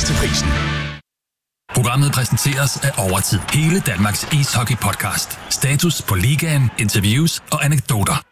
til prisen. Programmet præsenteres af Overtid. Hele Danmarks ishockey-podcast. Status på ligaen, interviews og anekdoter.